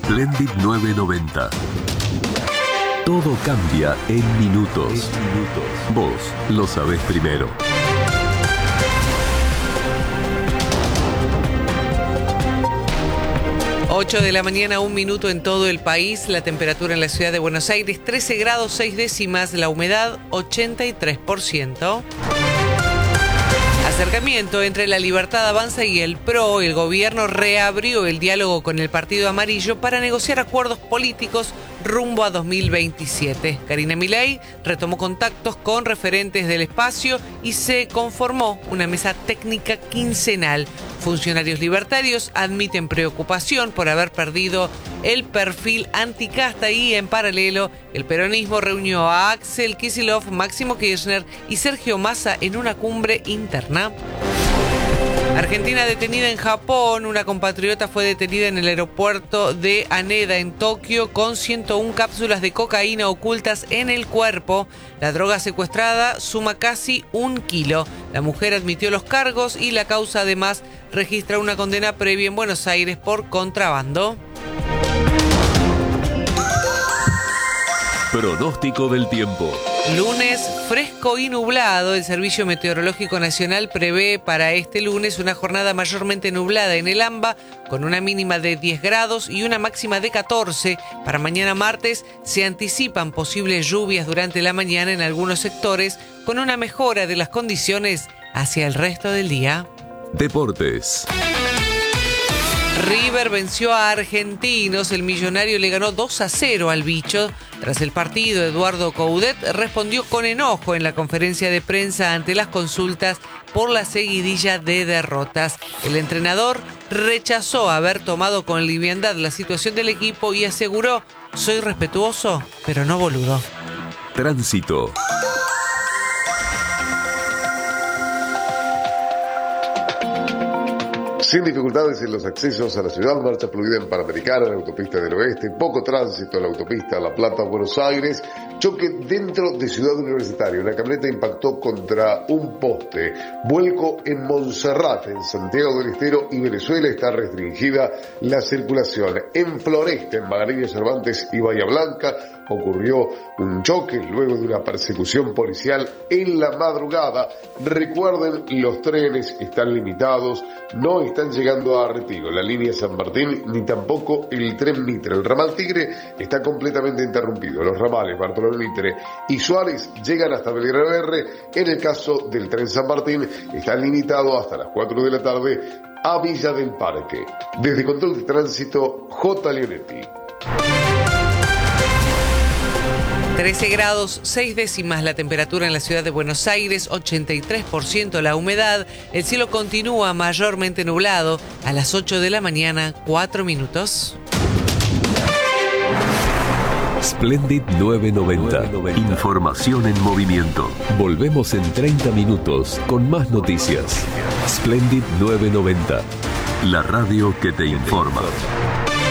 Splendid 990. Todo cambia en minutos. Vos lo sabés primero. Ocho de la mañana, 1 minuto en todo el país. La temperatura en la ciudad de Buenos Aires, 13 grados 6 décimas. La humedad, 83%. Acercamiento entre La Libertad Avanza y el PRO. El gobierno reabrió el diálogo con el Partido Amarillo para negociar acuerdos políticos rumbo a 2027. Karina Milei retomó contactos con referentes del espacio y se conformó una mesa técnica quincenal. Funcionarios libertarios admiten preocupación por haber perdido el perfil anticasta y, en paralelo, el peronismo reunió a Axel Kicillof, Máximo Kirchner y Sergio Massa en una cumbre interna. Argentina detenida en Japón. Una compatriota fue detenida en el aeropuerto de Haneda, en Tokio, con 101 cápsulas de cocaína ocultas en el cuerpo. La droga secuestrada suma casi 1 kilo. La mujer admitió los cargos y la causa además registra una condena previa en Buenos Aires por contrabando. Pronóstico del tiempo. Lunes fresco y nublado. El Servicio Meteorológico Nacional prevé para este lunes una jornada mayormente nublada en el AMBA, con una mínima de 10 grados y una máxima de 14. Para mañana martes se anticipan posibles lluvias durante la mañana en algunos sectores, con una mejora de las condiciones hacia el resto del día. Deportes. River venció a Argentinos. El millonario le ganó 2-0 al bicho. Tras el partido, Eduardo Coudet respondió con enojo en la conferencia de prensa ante las consultas por la seguidilla de derrotas. El entrenador rechazó haber tomado con liviandad la situación del equipo y aseguró: soy respetuoso, pero no boludo. Tránsito. Sin dificultades en los accesos a la ciudad, marcha fluida en Panamericana, en la autopista del Oeste, poco tránsito en la autopista La Plata-Buenos Aires, choque dentro de Ciudad Universitaria, una camioneta impactó contra un poste, vuelco en Montserrat, en Santiago del Estero y Venezuela, está restringida la circulación. En Floresta, en Magdalena Cervantes y Bahía Blanca, ocurrió un choque luego de una persecución policial en la madrugada. Recuerden, los trenes están limitados, no están llegando a Retiro, la línea San Martín, ni tampoco el tren Mitre. El ramal Tigre está completamente interrumpido. Los ramales Bartolomé Mitre y Suárez llegan hasta Belgrano R. En el caso del tren San Martín, está limitado hasta las 4 de la tarde a Villa del Parque. Desde Control de Tránsito, J. Leonetti. 13 grados 6 décimas la temperatura en la ciudad de Buenos Aires, 83% la humedad. El cielo continúa mayormente nublado. A las 8 de la mañana, 4 minutos. Splendid 990. Información en movimiento. Volvemos en 30 minutos con más noticias. Splendid 990. La radio que te informa.